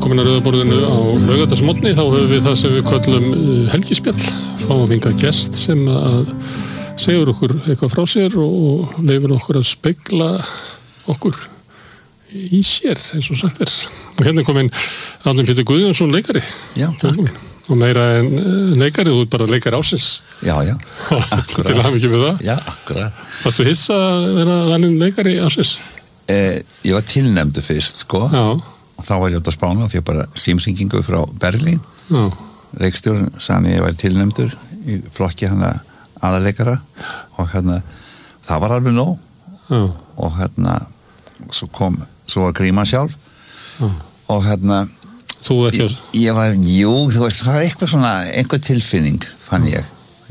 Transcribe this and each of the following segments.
velkomin að rauðaborðinu á laugardagsmorgni. Þá höfum við það sem við köllum helgispjall. Fáum hingað gest sem að segir okkur eitthvað frá sér og leyfir okkur að spegla okkur í sér, eins og sagt er. Og hérna er komin Árni Pétur Guðjónsson, leikari. Já, takk. Og meira en leikari, þú ert bara leikari ársins. Já, akkurat. Til hamingju með það. Já, akkurat. Varstu hissa að vera valinn leikari ársins? Ég var tilnefndur fyrst, sko. Já. Og þá var ég út á Spáni og fékk bara símhringingu frá Berlín. Já. Leikstjórinn sagði ég var tilnefndur í flokki aðaleikara og það var alveg nóg. Já. Og svo var Gríman sjálf. Já. Og þú ekki ég var, þú veist, það var eitthvað svona, einhver tilfinning fann ég.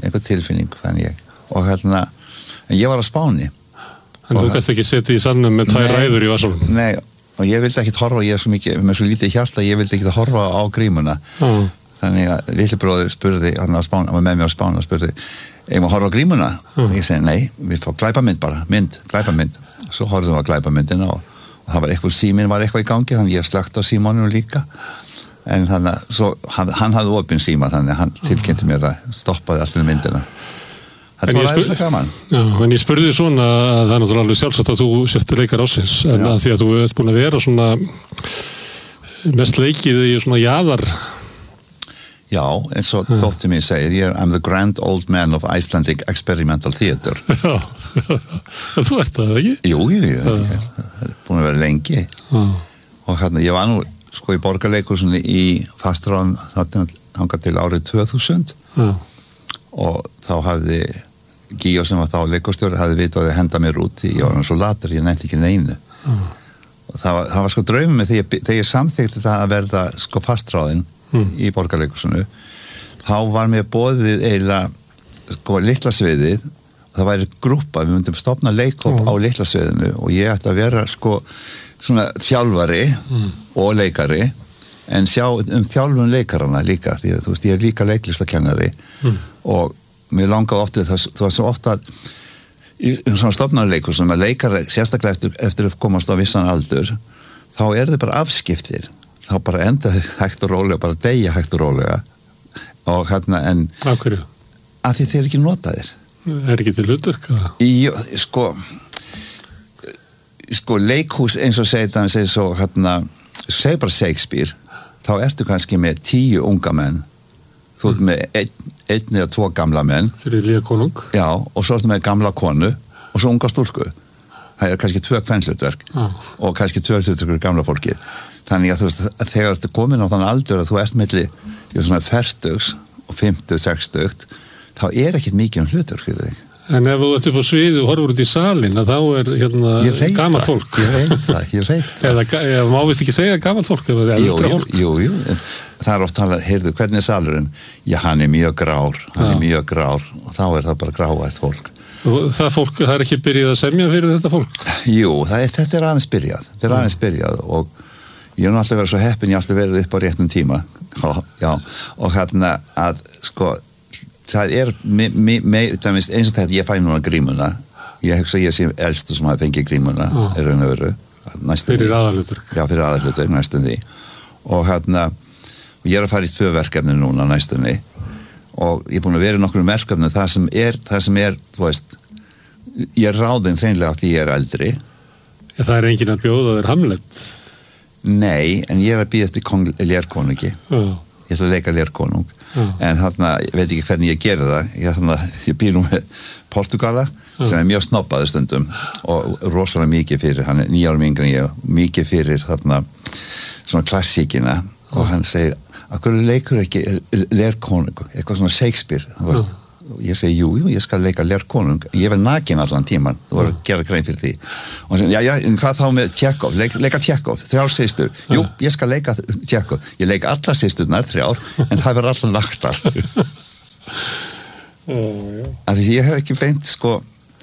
Og en ég var á Spáni. En þú kannst ekki setja í salnum með tvær ræður í vasanum. Nei, og ég vildi ekkert horfa, ég er svo mikið, með svo lítið hjarta, ég vildi ekkert horfa á Grímuna. Þannig að litli bróðir spurði, hann var með mér á Spáni og spurði, ég má horfa á Grímuna? Og ég segi, nei, við fá glæpamynd bara, glæpamynd. Svo horfðum við á glæpamyndina og það var eitthvað, síminn var eitthvað í gangi, þannig ég slökkt á símanum líka. En þannig að, svo, hann hafði opinn síma, þannig að hann tilkynnti mér að stoppaði allir myndina. Þetta var aðeinslega gaman. Já, en ég spurði svona að það er náttúrulega alveg sjálfsagt að þú sértir leikar ársins, en að því að þú ert búin að vera svona mest leikið í svona jaðar. Já, eins og dóttir mín segir, I'm the grand old man of Icelandic experimental theater. Já, þú ert það, ekki? Jú, ég er búin að vera lengi. Og ég var nú sko í Borgarleikhúsinu í fastráðum þangað til árið 2000. Og þá hafði Gíó sem var þá leikustjóri hafði vitað að henda mér út því ég var svo latur, ég nefndi ekki neinu. Og það var sko draumum með þegar ég samþykti það að verða sko fastráðin í Borgarleikhúsinu, þá var mér boðið eiginlega sko litla sviðið og það væri grúppa, við myndum stofna leikhóp á litla sviðinu og ég ætti að vera sko svona þjálfari og leikari en sjá þjálfun leikarana líka því að þú veist, ég er líka leiklistakennari og mér langaði ofta það var svo ofta í svona stofnarleikhúsum að leikara sérstaklega eftir að komast á vissan aldur þá er þið bara afskiptir þá bara enda þið hægt og rólega bara deyja hægt og rólega og en af hverju? Af því þeir ekki notaðir Er ekki til hlutverk? Sko leikhús eins og segir svo seg bara Shakespeare þá ertu kannski með 10 unga menn þú ert með einn eða 2 gamla menn fyrir lékonung já, og svo ertu með gamla konu og svo unga stúlku það er kannski 2 kvenhlutverk og kannski 2 hlutverkur gamla fólki þannig að þú veist, að þegar ertu komin á þann aldur að þú ert milli svona 40 og 50, 60 þá er ekkert mikið hlutverk fyrir þig En ef þú ert upp á sviði og horfur út í salin að þá er gamalt fólk. Ég veit það. Eða má vist ekki segja gamalt fólk eða eldra fólk? Jú. Það er oft talað, heyrðu, hvernig er salurinn? Já, hann er mjög grár og þá er það bara gráært fólk. Og það er ekki byrjað að semja fyrir þetta fólk? Jú, þetta er aðeins byrjað. Og ég er alltaf verið svo heppinn, ég alltaf verið upp á réttum tíma. Já, og að sko það er eins og þetta, ég fæ núna Grímuna ég hugsa ég sé elstu sem hafi fengið Grímuna er raun og veru fyrir aðalhlutverk já, fyrir aðalhlutverk næstum því og og ég er að fara í 2 verkefni núna næstum því og ég er búin að vera í nokkrum verkefni það sem er, þú veist ég er ráðinn hreinlega af því ég er eldri það er enginn að bjóða þér Hamlet nei, en ég er að bíða eftir lérkonungi ég ætla að leika lérkonung en ég veit ekki hvernig ég geri það ég býr nú með Portugala sem er mjög snobbaður stundum og rosalega mikið fyrir hann er 9 árum yngri en ég mikið fyrir svona klassíkina og hann segir, af hverju leikur ekki lérkonung, eitthvað svona Shakespeare þú veist ég segi, jú, ég skal leika lérkonung ég verð nakin allan tíman þú verður að gera grein fyrir því og hann segi, já, hvað þá með Tjekov leika Tjekov, 3 systur jú, ég skal leika Tjekov ég leika alla systurnar 3 en það verður allan lagtar af því ég hef ekki beint sko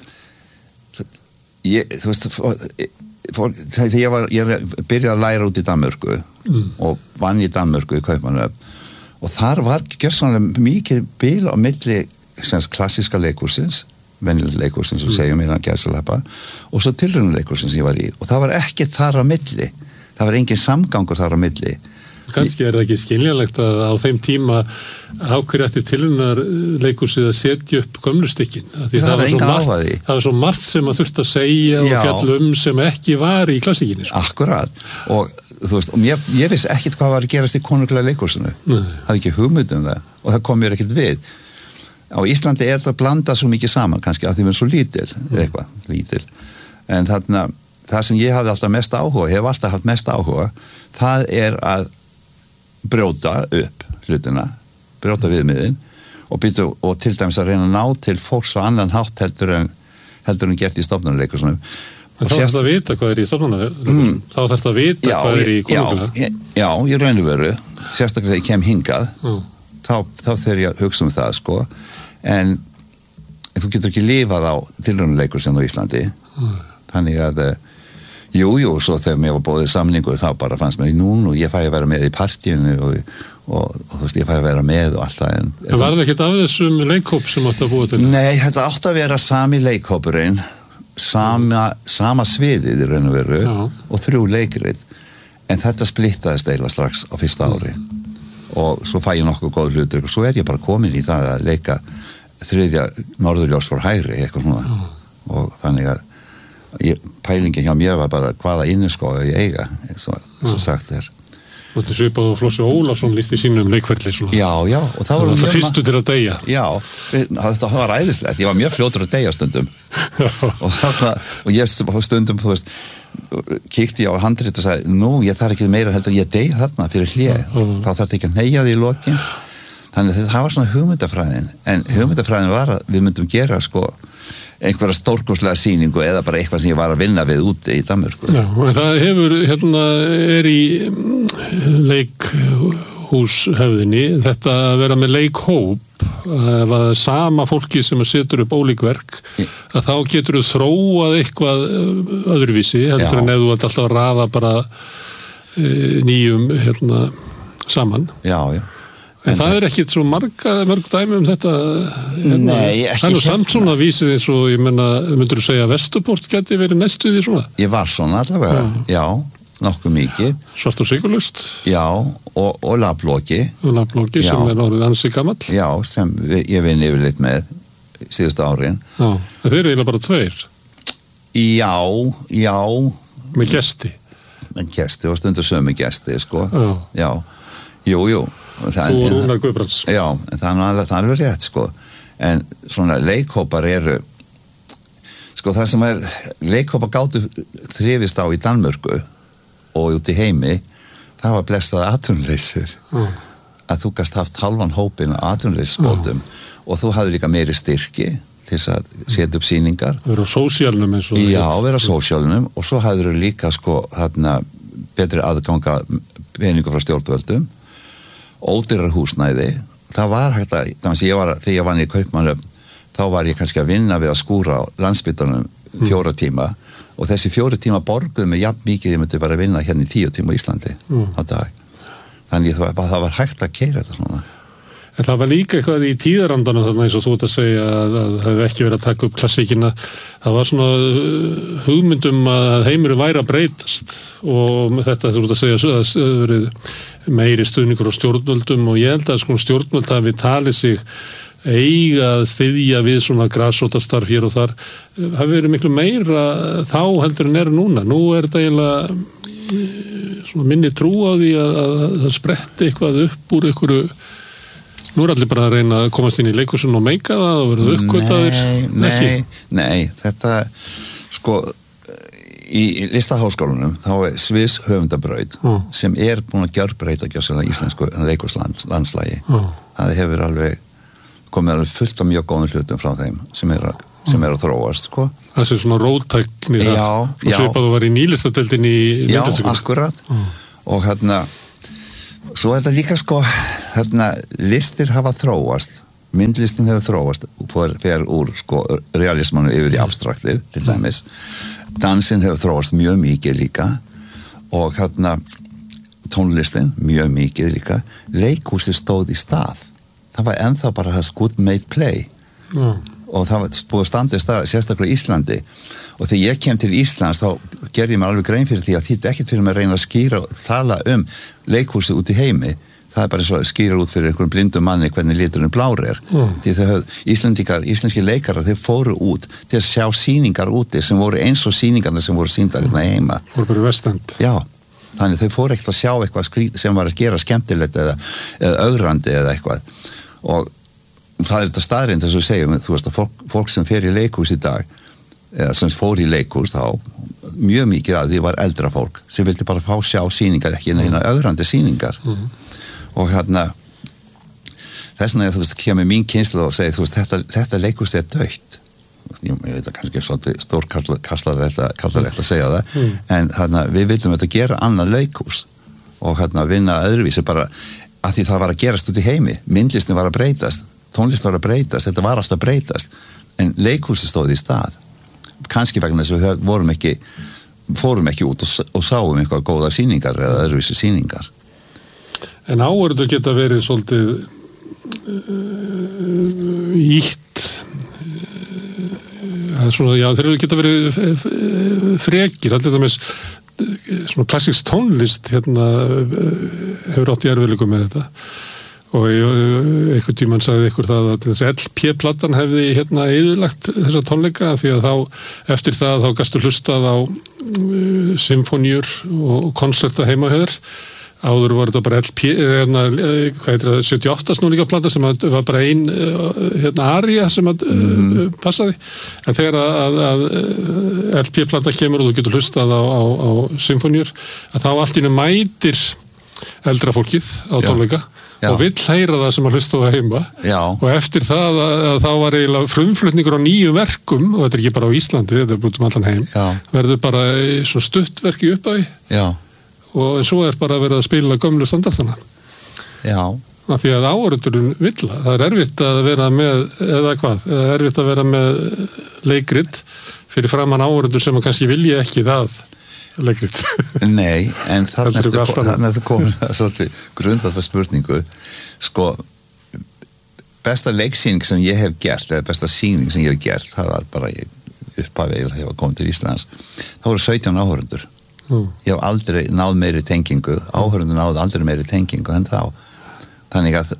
þú veist þegar ég byrjaði að læra út í Danmörku og vann í Danmörku í Kaupmannahöfn og þar var gjörsamlega mikið bil á milli klassíska leikhúsins venjulega leikhúsins og segjum innan gæsalappa og svo tilraunaleikhúsins ég var í og það var ekki þar á milli það var engin samgangur þar á milli Kannski það ekki skiljanlegt að á þeim tíma ákveðri eftir tilraunar leikhúsið að setja upp gömlustykkin. Það var svo margt sem að þurfti að segja og fjalla sem ekki var í klassíkinni. Akkurat. Og þú veist, ég vissi ekkert hvað var að gerast í konunglega leikhúsinu. Hafði ekki hugmynd það og það kom mér ekkert við. Á Íslandi það blandað svo mikið saman, kannski að því við erum svo lítil. En þarna, það sem ég hafði alltaf mest áhuga, hef alltaf haft mest áhuga, það að brjóta upp hlutina, brjóta viðmiðin og til dæmis að reyna að ná til fólks á annan hátt heldur en gert í stofnunarleikursunum. En þá þarfst að vita hvað í stofnunarleikursunum? Þá þarfst að vita hvað í konunglega? Já, í raun og veru, sérstaklega þegar ég kem hingað, þá þegar ég hugsa það, sko, en þú getur ekki lifað á tilraunaleikursunum á Íslandi, þannig að Jú, svo þegar mér var bóðið samningur þá bara fannst mér núna og ég fæði að vera með í partíinu og þú veist, ég fæði að vera með og allt það. En var það ekkert af þessum leikhóp sem átti að búa til? Nei, þetta átti að vera sami leikhópurinn, sama sviðið í raun og veru og 3 leikrit, en þetta splittaðist eiginlega strax á fyrsta ári og svo fæ ég nokkuð góð hlutur og svo ég bara komin í það að leika 3. Norðurljós for hægri, eitthvað svona og þannig að pælingin hjá mér var bara hvaða inniskói ég eiga, svo sagt Og þetta svipað og Flossi Ólafsson líkt í sínum leikferli svona. Já, og það var það fyrstu til að deyja. Já, það var æðislegt, ég var mjög fljótur að deyja stundum og ég stundum, þú veist, kíkti ég á handrit og sagði, ég þarf ekki meira heldur ég deyja þarna fyrir hlið, þá þarf þetta ekki að neyja því í lokin, þannig að það var svona hugmyndafræðin, en hugmyndafræðin var að við myndum gera sko einhverja stórkostlega sýningu eða bara eitthvað sem ég var að vinna við úti í Danmörku. Já, en það hefur, í leikhúshefðinni þetta að vera með leikhóp, ef að sama fólki sem setur upp ólík verk, að þá getur þú þróað eitthvað öðruvísi, heldur en ef þú ert alltaf að raða bara nýjum saman. Já. En það ekkit svo mörg dæmi þetta. Nei, ekki. Það samt svona vísir eins og, ég menna, myndur þú segja að Vesturport geti verið næstu því svona? Ég var svona allavega, já, nokkuð mikið. Svart og sigurlaust? Já, og Lablóki. Og Lablóki sem orðið ansi gamall? Já, sem ég vinn yfirleitt með síðustu árin. Já, þeir eru eiginlega bara 2? Já. Með gesti? Með gesti og stundu sömu gesti, sko. Já. Jú. Þú og Rúnar Guðbrands. Já, en það er alveg rétt, sko. En svona leikhópar eru, sko það sem leikhópar gátu þrifist á í Danmörku og út í heimi, það var blessað atvinnuleysir. Að þú gast haft halvan hópin atvinnuleysisbótum og þú hafði líka meiri styrki til þess að setja upp sýningar. Vera á sósíalnum eins og það. Já, vera á sósíalnum og svo hafður líka sko betri aðganga peningur frá stjórnvöldum, ódýrar húsnæði. Það var hægt að, þegar ég vann í Kaupmannahöfn, þá var ég kannski að vinna við að skúra á Landspítalanum 4 tíma og þessi 4 tíma borguðu mig jafn mikið ég myndi bara að vinna hérna í 10 tíma í Íslandi á dag. Þannig það var hægt að keyra þetta svona. En það var líka eitthvað í tíðarandanum þarna eins og þú ert að segja að það hefði ekki verið að taka upp klassíkina. Það var svona hugmyndum að heimurinn væri að breytast og þetta þú ert að segja að það verið meiri stuðningur á stjórnvöldum og ég held að sko stjórnvöld hafi talið sig eiga að styðja við svona grasrótarstarf hér og þar hafi verið miklu meira þá heldur en núna. Nú þetta eiginlega svona minni trú á því að það spretti eitthvað upp úr einhverju. Nú allir bara að reyna að komast inn í leikhúsin og meika það og verða uppgötaðir. Nei, þetta sko í Listaháskólanum þá Sviss höfundabraut sem búin að gjörbreyta íslensku leikhúslandslægi. Það hefur alveg komið alveg fullt af mjög góðum hlutum frá þeim sem að þróast, sko. Það sé svona róttækni það. Já. Og svipað þú var í nýlistadeildin í myndlistinni. Já, akkurat. Og svo þetta líka, sko, listir hafa þróast, myndlistin hefur þróast fyrir úr, sko, realismanu yfir í abstraktið, til dæmis. Dansin hefur þróast mjög mikið líka og tónlistin mjög mikið líka. Leikhúsið stóð í stað. Það var ennþá bara good made play. og það var búið að standa í stað, sérstaklega Íslandi, og þegar ég kem til Íslands þá gerði ég mér alveg grein fyrir því að þetta ekkert fyrir mig að reyna að skýra og tala leikhúsi út í heimi. Það bara svo að skýra út fyrir einhverjum blindum manni hvernig liturinn blár því íslenski leikarar, þeir fóru út til að sjá sýningar úti sem voru eins og sýningarna sem voru sýndar hérna heima. Voru bara vestand. Já, þannig þau fóru ekkert að sjá eitthvað sem var að gera skemmtilegt eða ögrandi eða eitthvað, og það er þetta staðrind þess að segja, þú veist að fólk sem fer í leikhús í dag eða sem fór í leikhús þá mjög mikið að því var eldra fólk sem vildi bara fá sjá sýningar, ekki hérna ögrandi sýningar. Og hérna þess vegna þú veist kemur mín kynslu og segir þú veist þetta leikhús dautt. Ég veit að kannski svolítið stór kallarlegt að segja það, en hérna við viljum þetta gera annað leikhús og hérna vinna öðruvísi bara að því það var að gerast út í heimi, myndlistin var að breytast, tónlist var að breytast, þetta var alltaf að breytast, en leikhúsi stóð í stað, kannski vegna þess að við fórum ekki út og sáum eitthvað góða sýningar eða öðruvísi sýningar. En áhorfendur geta verið svolítið ítt svona, já, þeir geta verið frekir, allir það með svona klassísk tónlist hérna hefur átt í erfiðleikum með þetta og einhvern tímann sagði ykkur það að þessi LP-platan hefði hérna eyðilagt þessa tónleika því að þá eftir það þá gastu hlustað á symfóníur og konserta heimahöður. Áður var þetta bara LP, hvað heitir það, 78 snúningaplata sem var bara ein aria sem passaði. En þegar að LP-plata kemur og þú getur hlustað á symfóníur, að þá allt í einu mætir eldra fólkið á tónleika og vill heyra það sem að hlusta á heima. Og eftir það að þá var eiginlega frumflutningur á nýju verkum, og þetta er ekki bara á Íslandi, þetta er búið allan heim, verður bara svona stuttverk í upphafi. Og svo er bara að vera að spila gömlu standardana. Af því að áhorfendurinn vill það er erfitt að vera með eða hvað, erfitt að vera með leikrit fyrir framan áhorfendur sem að kannski vilja ekki það leikrit. Nei, en þarna ertu komin að svolítið grundvallar spurningu, sko besta leiksýning sem ég hef gert eða besta sýning sem ég hef gert, það var bara upphafi þegar ég var komin til Íslands, það voru 17 áhorfendur. Ég hef aldrei náð meiri tengingu, áhorfendur náðu aldrei meiri tengingu en þá. Þannig að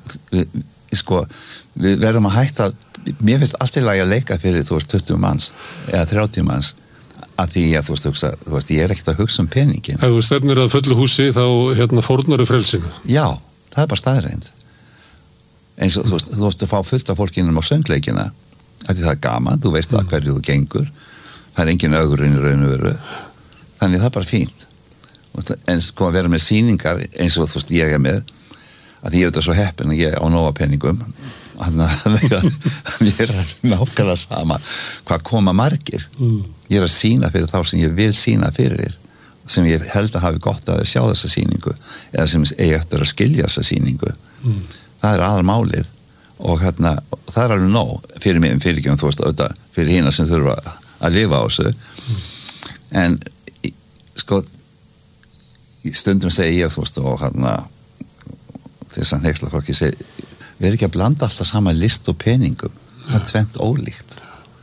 við verðum að hætta, mér finnst allt í lagi að leika fyrir 20 manns eða 30 manns að því að þú veist, ég er ekkert að hugsa um peningin. Ef þú stefnir að fullu húsi þá fórnar frelsinu. Já, það er bara staðreind. Eins og þú veist að fá fullt af fólkinum á söngleikina að því það er gaman, þú veist að hverju þú gengur, það er engin ögrun í raun og veru. Þannig það er bara fínt. En sko að vera með sýningar eins og þú veist ég er með, að ég er svo heppin að ég á nóga peningum, þannig að mér er nákvæmlega sama hvað koma margir. Ég er að sýna fyrir þá sem ég vil sýna fyrir, sem ég held að hafi gott að sjá þessa sýningu, eða sem eigi eftir að skilja þessa sýningu. Það er aðalmálið og það er alveg nóg fyrir mig, fyrir ekki, þú veist, auðvitað fyrir hina sem þurfa að lifa á þessu. En sko stundum segi ég þú veist og þess að hneksla fólki segi við erum ekki að blanda alltaf saman list og peningum, það er tvennt ólíkt.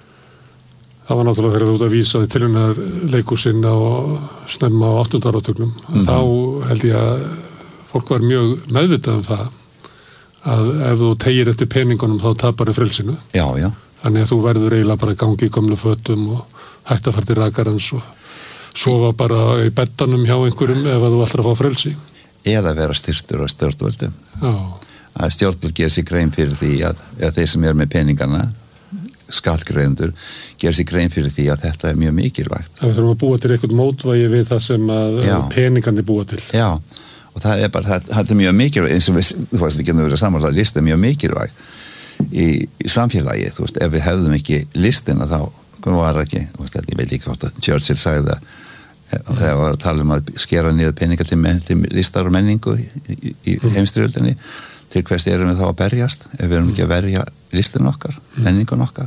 Það var náttúrulega þegar þú út að vísa til með leikhúsinn á snemma á 8. áratugnum þá held ég að fólk var mjög meðvitað það að ef þú tegir eftir peningunum þá tapar þau frelsinu. Þannig að þú verður eiginlega bara að gangi í gömlu fötum og hægt að fara til rakarans og sofa bara í beddanum hjá einhverjum ef að þú ætlar að fá frelsi. Eða vera styrtur á stjórnvöldum. Að stjórnvöld gerir sig grein fyrir því að þeir sem er með peningana, skattgreiðendur, gerir sig grein fyrir því að þetta er mjög mikilvægt. Það þurfum að búa til eitthvað mótvægi við það sem að peningandi búa til. Já, og það er bara, þetta er mjög mikilvægt, eins og þú veist, við getum verið saman að lista er mjög mikilvægt í samfélagi, þú veist, ef við hefðum ekki listina þá var ekki, ég veit ekki hvort að Churchill sagði það þegar var að tala um að skera niður peninga til listar og menningu í heimsstyrjöldinni, til hvers erum við þá að berjast ef við erum ekki að verja listin okkar, menningun okkar.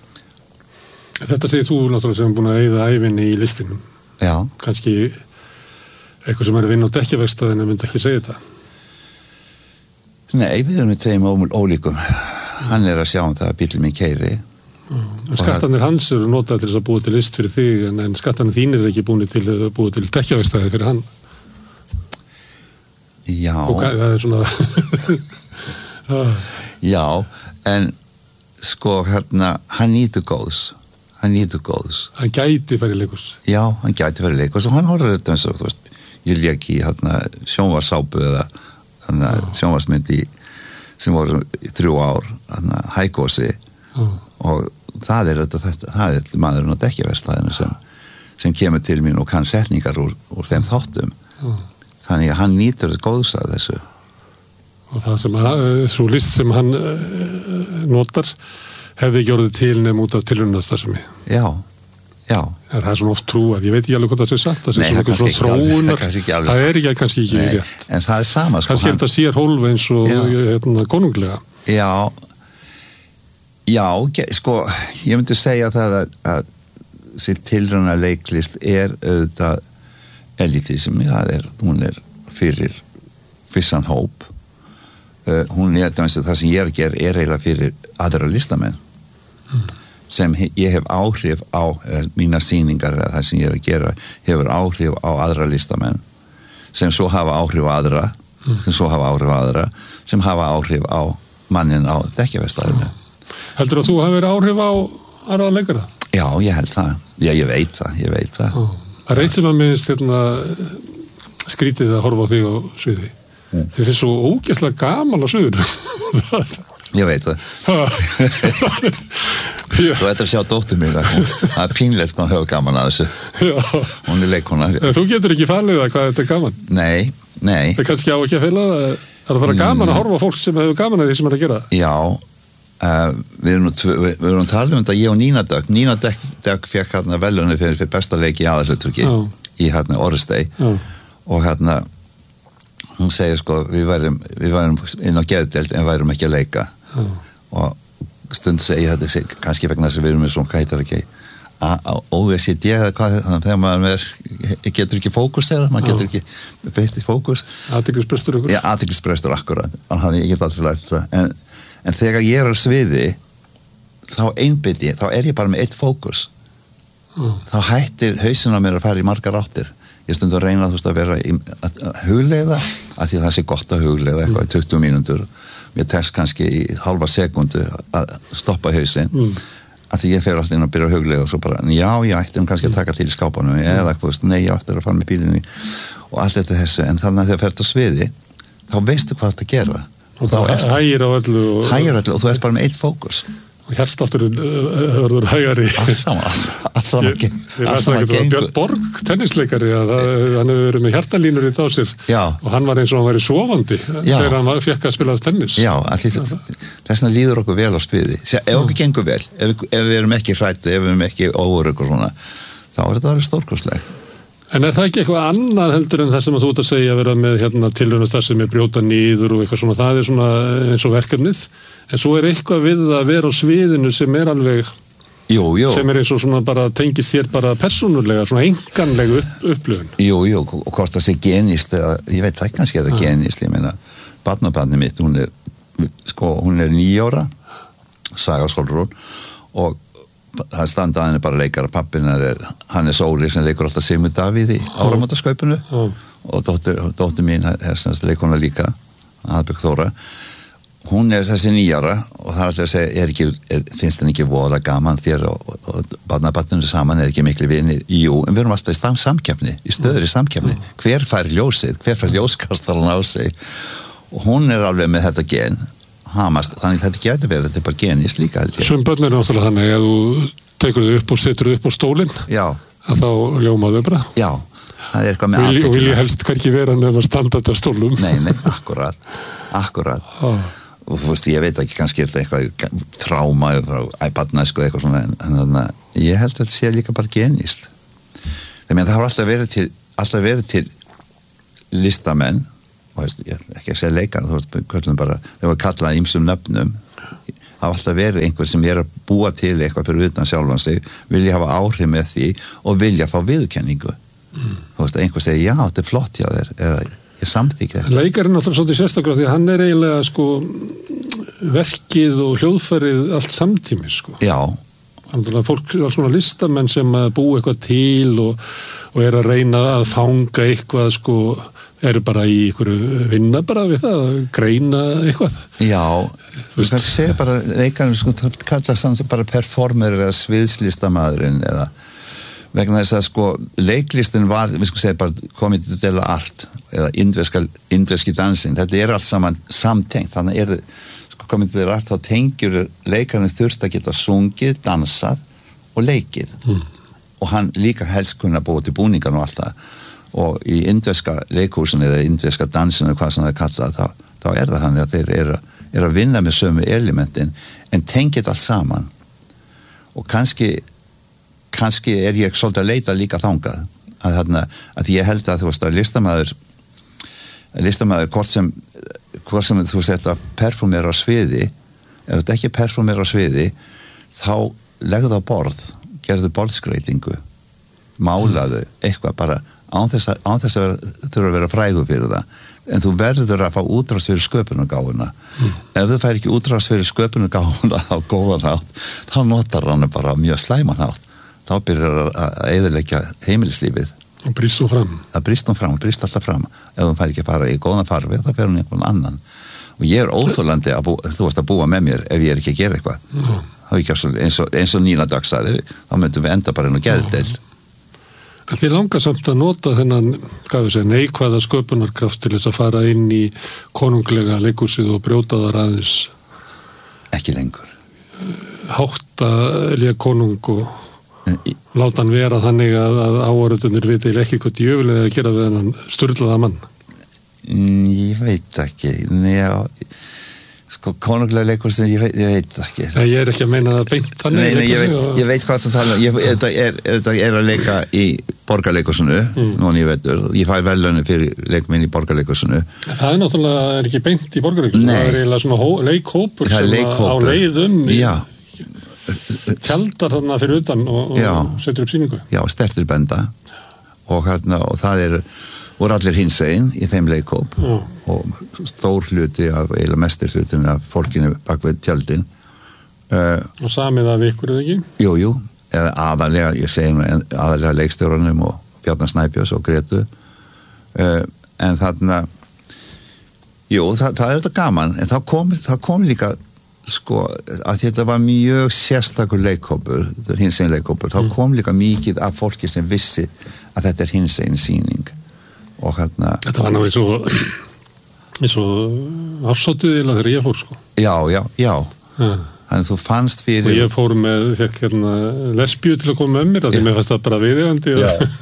Þetta segir þú náttúrulega sem er búin að eyða ævinni í listinum. Kannski eitthvað sem er að vinna á dekkjavegstaðinu myndi ekki segja þetta. Nei, við erum með tveim ólíkum. Hann er að sjá það að bíllinn minn keyri Skattarnir hans eru notað til þess að búa til list fyrir þig en skattarnir þínir ekki búin til að búa til dekkjaverkstæði fyrir hann. Já. Og það svona Já, en sko hann nýtur góðs. Hann gæti farið leikhús. Já, hann gæti farið leikhús og hann horfður þetta eins og, þú veist, ég lék í sjónvarsápu eða sjónvarsmyndi sem voru í 3 ár, Hækósi og það er maðurinn á dekkjaverkstæðinu sem kemur til mín og kann setningar úr þeim þáttum. Þannig að hann nýtur góðs af þessu. Og það sem svo list sem hann notar hefði ekki orðið til nefn út af tilraunastarfsemi. Já. Það er svona oft trúað, ég veit ekki alveg hvað það sé satt, Nei, það er kannski ekki alveg. Það er kannski ekki rétt. En það er sama, sko. Kannski þetta sér hólf eins og konunglega. Já, sko, ég myndi segja það að sér tilrauna leiklist auðvitað elitismi, hún fyrir vissan hóp. Hún það sem ég að gera eiginlega fyrir aðra listamenn sem ég hef áhrif á mína sýningar eða það sem ég að gera hefur áhrif á aðra listamenn sem svo hafa áhrif á aðra sem hafa áhrif á mannin á dekkjaverkstæðinu. Heldur að þú hafi verið áhrif á aðra leikara? Já, ég held það. Já, ég veit það. Það er eitt sem að minnst skrítið að horfa á þig á sviði. Þið finnst svo ógeðslega gaman á sviðinu. Ég veit það. Þú ættir að sjá dóttur mín það er pínlegt hvað hún hefur gaman að þessu. Hún er leikkona. Þú getur ekki falið það hvað þetta er gaman. Nei. Það er kannski á ekki að fela það. Það er að fara gaman að horfa á fólk sem hefur gaman að því sem er að gera. Já. Við erum að tala þetta ég og Nína Dögg fekk velunni fyrir besta leik í aðalhlutverki í Orrestey og hún segir sko við værum inn á geðdeild en værum ekki að leika og stund segi þetta kannski vegna þess að við erum með svona hvað heitir ekki OSD þegar maður getur ekki fókus maður getur ekki beitt í fókus athyglisbrestur akkurat ég get alltaf lært það en þegar ég er á sviði þá einbytti, þá ég bara með eitt fókus þá hættir hausinn á mér að fara í margar áttir ég stundum að reyna að vera að hugleiða af því að það sé gott að hugleiða eitthvað í 20 mínútur mér tekst kannski í halva sekundu að stoppa hausinn af því ég fer alltaf inn að byrja að hugleiða og svo bara, já, ég ætti kannski að taka til í skápanum eða nei, ég ætti að fara með bílinni og allt þetta þessu, en þannig að þegar ferð á sviði þá veistu hvað þetta gera og þá hægir á öllu og þú ert bara með eitt fókus og hérstátturinn verður hægari allt saman ég veist ekki að Björn Borg tennisleikari hann hefur verið með hjartalínur í dásir og hann var eins og hann væri sofandi þegar hann fekk að spila tennis þessna líður okkur vel á sviði ef okkur gengur vel, ef við erum ekki hræddir ef við erum ekki óörugg og svona þá þetta alveg stórkostlegt. En er það ekki eitthvað annað heldur en það sem þú ert að segja að vera með tilraunastarfsemi brjóta niður og eitthvað svona, það er svona eins og verkefnið, en svo er eitthvað við að vera á sviðinu sem er alveg sem er eins og svona bara tengist þér bara persónulega, svona einkanleg upplifun. Jú, og hvort það sé genist, ég veit það kannski að það genist, ég meina, barnabarnið mitt, hún er 9 ára, Saga Solrún, og það standa henni bara leikara, pappin Hannes Óli sem leikur alltaf Sigmund Davíð í áramótaskaupinu og dóttir mín leikona líka, Aðbjörg Þóra, hún er þessi 9 ára og það er alltaf að segja, finnst henni ekki voða gaman þér og barnabarninu saman ekki miklu vinir, jú, en við erum alltaf í samkeppni, í stöðri samkeppni, hver fær ljósið, hver fær ljóskastalan á sig og hún er alveg með þetta gen þannig þetta getur verið, þetta er bara genist líka Sum börn er náttúrulega þannig að þú tekur þau upp og setur þau upp á stólinn að þá ljómaðu bara það er eitthvað með og vil ég helst hverki vera með að standa þetta stólum nei, akkurat og þú veist, ég veit ekki, kannski er þetta eitthvað tráma frá æpadnæsku eitthvað svona en þannig að ég held að þetta sé líka bara genist það hafa alltaf verið til listamenn og ég ekki að segja leikar þú veist, þeir var kallað ýmsum nöfnum það hafa alltaf verið einhver sem er að búa til eitthvað fyrir utan sjálfan sig vilja hafa áhrif með því og vilja fá viðurkenningu þú veist, einhver segir, já, þetta er flott hjá þér eða ég samþykki þetta Leikarinn er náttúrulega svolítið sérstaklega því að hann er eiginlega verkið og hljóðfærið allt samtímis Já, Þannig að fólk, svona listamenn sem búa eitthvað til og að reyna að fanga eitthvað, sko, eru bara í einhverju vinna bara við það, að greina eitthvað. Já, þú kannski segja bara leikarinn, sko, það kallast hann sem bara performer eða sviðslistamaðurinn eða vegna þess að, sko, leiklistin var, við sko segja bara comedy dell'arte eða indverski dansin, þetta allt saman samtengt, þannig komið til rætt, þá tengjur leikarinn þurft að geta sungið, dansað og leikið og hann líka helst kunna búa til búningan og allt það og í indverska leikhúsin eða indverska dansinu, hvað sem það er kallað þá það þannig að þeir eru að vinna með sömu elementin en tengið allt saman og kannski ég svolítið að leita líka þangað að ég held að þú veist að listamaður hvort sem þú sett að performera á sviði ef þetta ekki performera á sviði þá legðu á borð gerðu borðskreitingu málaðu eitthvað bara án þess að þurfa að vera frægur fyrir það en þú verður að fá útrás fyrir sköpunargáfuna ef þú fær ekki útrás fyrir sköpunargáfuna á góðan hátt þá notar hann bara mjög slæman hátt þá byrjar að eyðileggja heimilislífið og brýst hún fram. Það brýst alltaf fram. Ef hún fær ekki að fara í góðan farveg, þá fer hún einhvern annan. Og ég óþolandi þú varst að búa með mér ef ég ekki að gera eitthvað. Það ekki eins og Nína Dögg sagði, þá myndum við enda bara inn og geðdeild. En þið langar samt að nota þennan, neikvæða sköpunarkraft til þess að fara inn í konunglega leikhúsið og brjóta þar aðeins. Ekki lengur. Hátta konung og láta hann vera þannig að áhorfendurnir viti ekki hvað djöfulega að gera við þennan sturlaða mann. Ég veit ekki. Sko, konunglega leikhúsið, ég veit ekki. Nei, ég ekki að meina það beint þannig. Nei, ég veit hvað það tala. Þetta að leika í Borgarleikhúsinu, núna ég veitur. Ég fæ verðlaun fyrir leikminn í Borgarleikhúsinu. Það náttúrulega ekki beint í Borgarleikhúsinu. Það eiginlega svona leikhópur sem á leiðum tjaldar þarna fyrir utan og setur upp sýningu. Já, stertir benda og það voru allir hinsegin í þeim leikhóp og stór hluti eiginlega mestir hlutin af fólkinu bak við tjaldin. Og samið af ykkur, eða ekki? Jú, eða aðalega, ég segi aðalega leikstjórunum og Bjarnar Snæbjörns og Gretu. En þarna, það þetta gaman, en það kom líka sko, að þetta var mjög sérstakur leikhópur, hinsegin leikhópur, þá kom líka mikið af fólki sem vissi að þetta hinsegin sýning og þetta var ná eins og afsáttuð þegar ég fór, sko. Já. Þannig þú fannst fyrir og ég fór fekk lesbíu til að koma með mér, af því mér fannst það bara viðeigandi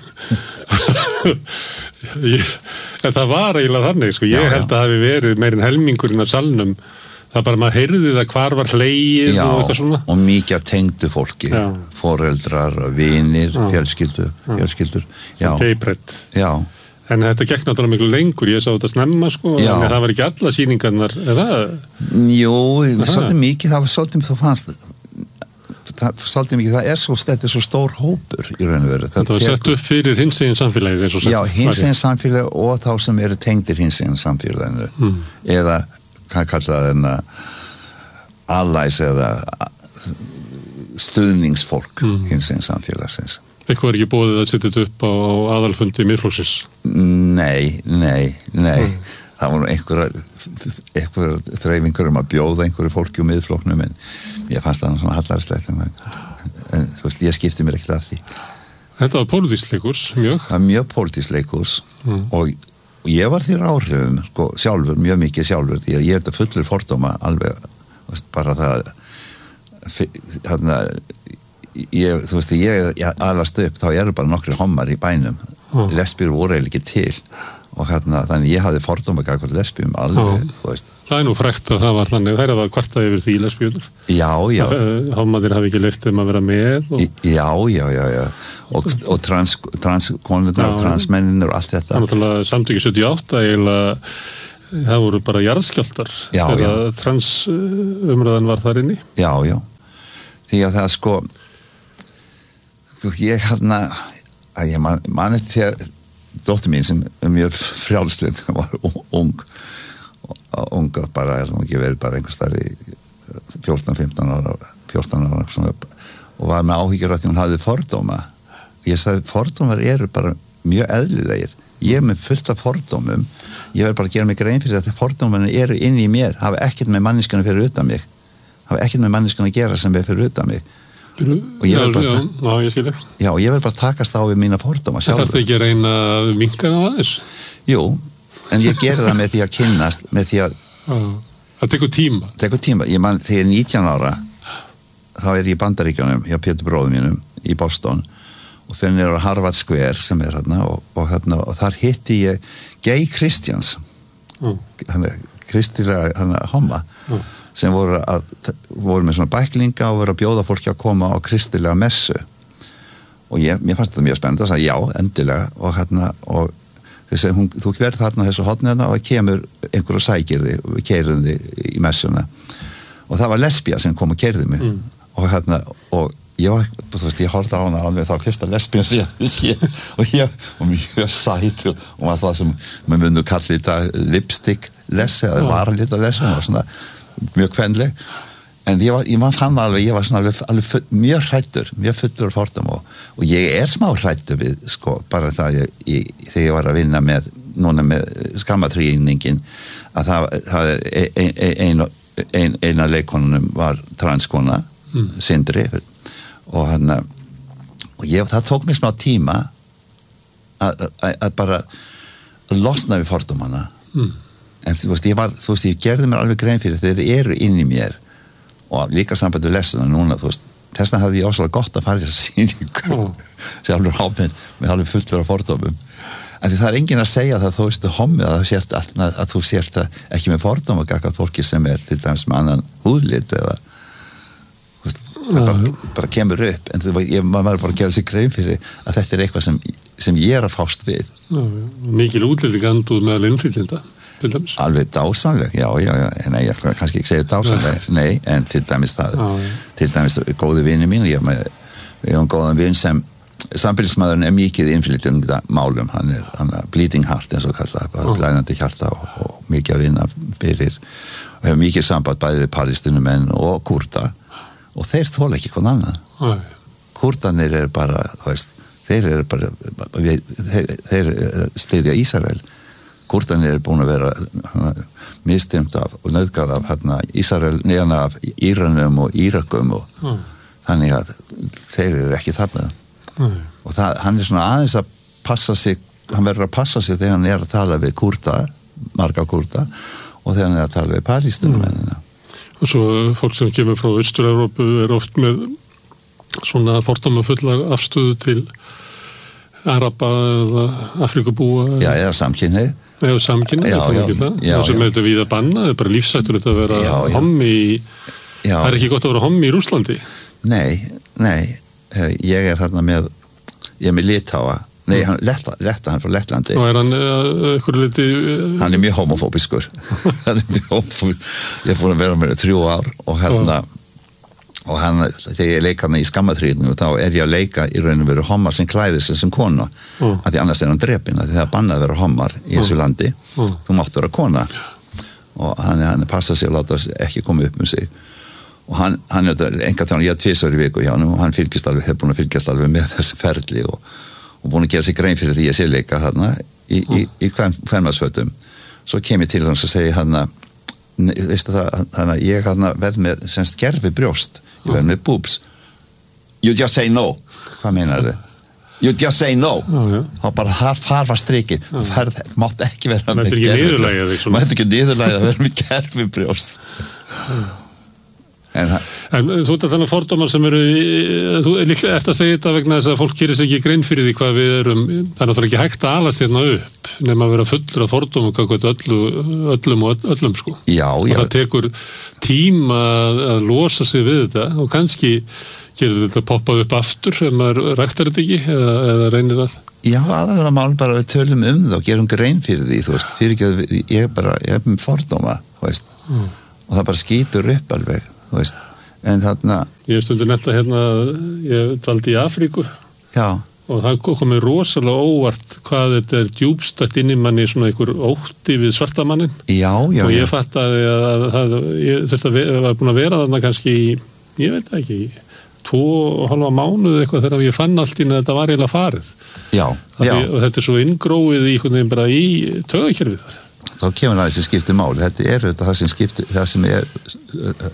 en það var eiginlega þannig, sko, ég held að það hafi verið meirinn helmingurinn af salnum. Það bara maður heyrði það hvar var hlegið og eitthvað svona. Og mikið tengdu fólki, foreldrar, vinir, fjölskyldur. Geibrett. Já. En þetta gekk náttúrulega miklu lengur, ég sá þetta snemma, sko, en það var ekki alla sýningarnar, eða? Jú, svolítið mikið, það var svolítið, þú fannst, svolítið mikið, þetta svo stór hópur í raun og veru. Þetta var sett upp fyrir hinsegin samfélagið, eins og sagt. Já, hinsegin samfélagið og þá sem eru tengdir hinsegin samfélaginu, eða hvað kallaði þennan allies eða stuðningsfólk hinsegin samfélagsins. Eitthvað er ekki búið að setja þetta upp á aðalfundi Miðflokksins? Nei. Það voru einhverja þreifingur að bjóða einhverju fólki úr Miðflokknum en ég fannst það svona hallarslegt en þú veist, ég skipti mér ekkert af því. Þetta var pólitískt leikhús, mjög? Það var mjög pólitískt leikhús og ég var því áhrifum, sko, sjálfur, mjög mikið sjálfur, því að ég þetta fullur fordóma alveg, veist, bara það þarna þú veist, ég alast upp, þá eru bara nokkri hommar í bænum, lesbíur voru eiginlega ekki til og þannig ég hafði fordóma gagvart lesbíum alveg, þú veist. Það nú frekt að það var þannig, þær hafa kvartað yfir því lesbíunar. Já. Hommarnir hafi ekki leyft þeim að vera með. Já. Og transkonurnar og transmenninir og allt þetta. Það er náttúrulega samtöki 78 eiginlega, það voru bara jarðskjálftar þegar transumröðan var þar inni. Já. Því að það sko ég ég mani til dóttir mín sem mjög frjálslynd var ung bara, ekki verið bara einhvers þar í 14-15 ára svona, og var með áhyggjur af því hún hafði fordóma. Ég sagði, fordómar eru bara mjög eðlilegir. Ég er með fullt af fordómum. Ég verð bara að gera mig grein fyrir að fordómarnir eru inn í mér, hafa ekkert með manneskjana fyrir utan mig. Hafa ekkert með manneskjana að gera sem er fyrir utan mig. Og ég verð bara að takast á við mína fordóma sjálfur. Það þarf ekki að reyna að minnka það aðeins? Jú, en ég geri það með því að kynnast, með því að... Það tekur tíma? Það tekur tíma. Ég man, þegar ég er 19 ára, þá er ég í Bandaríkjunum, hjá Pétur bróður mínum, í Boston, og fyrir niður á Harvard Square sem er hérna, og þar hitti ég Gay Christians, kristilega homma, sem voru með svona bæklinga og voru að bjóða fólki að koma á kristilega messu. Og mér fannst þetta mjög spennandi, það sagði já, endilega, og þú verður þarna þessu hotnina og það kemur einhver og sækir þig, og við keyrum þig í messuna. Og það var lesbía sem kom og keyrði mig. Og ég horfði á hana alveg þá fyrsta lesbían síðan og mjög sæt og var það sem maður mundu kalla þetta lipstick les eða varlita les og svona mjög kvenleg en ég fann alveg, ég var svona alveg mjög hrættur, mjög fullur fordóm og ég er smá hrættur við sko, bara það þegar ég var að vinna með núna með skammatrýningin að það eina leikonunum var transkona Sindri og það tók mér smá tíma að bara losna við fordómana en þú veist, ég gerði mér alveg grein fyrir þeir eru inn í mér og líka sambandi við lesuna núna, þú veist þessna hafði ég ósvæðlega gott að fara í þessa sýningu sjálfur háminn með alveg fullur af fordómum en því það er enginn að segja það þú veist homið að þú sért ekki með fordóma gagnvart fólki sem er til dæmis með annan húðlit eða það bara kemur upp en maður bara gera sig grein fyrir að þetta er eitthvað sem ég er að fást við Mikil útlýting andúð meðal innflytjenda til dæmis alveg dásamleg, já, nei, ég kannski ekki segja dásamleg, nei, en til dæmis það til dæmis góði vini mín ég hef góðan vin sem sambýlismæðurinn er mikið innflytjenda málum, hann er bleeding heart eins og kallað, blæðandi hjarta og mikið að vinna fyrir og hefur mikið samband bæði við palestínumenn og Kúrda og þeir þóla ekki hvern annan Kúrdanir eru bara þeir eru bara þeir styðja Ísrael Kúrdanir eru búin að vera misstimt af og nauðgað af Ísrael neðan af Íranum og Írakum og þannig að þeir eru ekki þarna og hann er svona aðeins að passa sig hann verður að passa sig þegar hann er að tala við Kúrda marga Kúrda og þegar hann er að tala við palestínumennina og svo fólk sem kemur frá Austur-Evrópu er oft með svona fordómafulla afstöðu til Araba eða Afrikubúa eða samkynhneigð eða samkynhneigð það sem þetta víða banna er bara lífsættur þetta að vera hommi það er ekki gott að vera hommi í Rússlandi nei ég er þarna með ég er með Litáa nei, hann frá Lettlandi og er hann eitthvað liti hann er mjög homofóbiskur hann er mjög homofóbiskur ég er búin að vera með 3 ár og þegar ég leik hann í skammatrýninu þá er ég að leika í raun og veru hommar sem klæðir sig sem kona að því annars er hann drepinn að því það er bannað að vera hommar í þessu landi þú mátt vera kona og hann passa sig að láta ekki koma upp með sig og hann er enga þannig ég 2 í viku hjá hann og hann hefur búin að fylgjast alveg með þessi ferli og búin að gera sig grein fyrir því að sé leika þarna í kvenmaðsfötum svo kem ég til hans og segi veistu það ég verð með semst gerfi brjóst ég verð með boobs you just say no hvað meinar þið you just say no þá bara þar var strikið þú mátt ekki vera með gerfi mátt ekki niðurlægja að vera með gerfi brjóst En þú ert að þannig fordómar sem eru þú er líklega eftir að segja þetta vegna þess að fólk gerir sig ekki grein fyrir því hvað við erum það er náttúrulega ekki hægt að alast hérna upp nema að vera fullur af fordómum öllum og öllum sko og það tekur tíma að losa sig við þetta og kannski gerir þetta poppað upp aftur sem maður ræktar þetta ekki eða reynir það Já, aðalega mál bara við tölum það og gerum grein fyrir því þú veist, fyrir ekki að ég er með fordóma og það bara skýtur upp alveg veist, en þarna ég stundur nefna hérna ég dvaldi í Afríku og það komið rosalega óvart hvað þetta er djúbstætt inn í manni svona einhver ótti við svartamannin og ég fattaði að ég þurfti að var búin að vera þarna kannski ég veit ekki 2,5 mánuð eitthvað þegar ég fann allt í að þetta var eiginlega farið. Já. Og þetta svo inngróið í einhvern veginn bara í taugakerfið. Þá kemur það þessi skiptir máli. Þetta er það sem skiptir, það sem er